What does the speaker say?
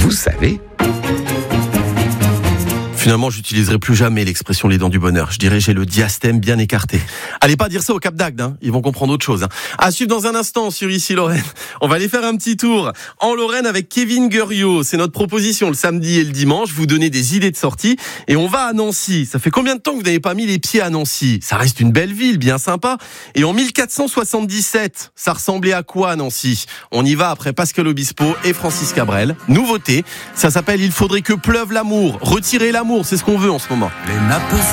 vous savez. Finalement, j'utiliserai plus jamais l'expression les dents du bonheur. Je dirais j'ai le diastème bien écarté. Allez pas dire ça au Cap d'Agde, hein. Ils vont comprendre autre chose. À suivre dans un instant sur Ici Lorraine. On va aller faire un petit tour en Lorraine avec Kevin Guerriot. C'est notre proposition le samedi et le dimanche. Vous donnez des idées de sortie et on va à Nancy. Ça fait combien de temps que vous n'avez pas mis les pieds à Nancy? Ça reste une belle ville, bien sympa. Et en 1477, ça ressemblait à quoi Nancy? On y va après Pascal Obispo et Francis Cabrel. Nouveauté, ça s'appelle Il faudrait que pleuve l'amour. Retirer l'amour, c'est ce qu'on veut en ce moment.